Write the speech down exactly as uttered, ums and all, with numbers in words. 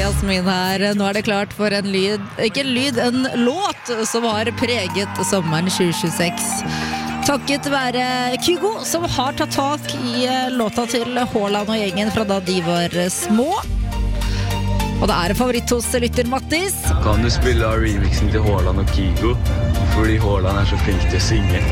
Jasmin her. Nå er det klart for en lyd, ikke en lyd, en låt som har preget sommeren tjue tjueseks. Takket være Kygo, som har tatt tak i låta til Haaland og gjengen fra da de var små. Og det er favoritt hos lytter Mattis. Kan du spille av remixen til Haaland og Kygo? Fordi Haaland er så flink til å synge.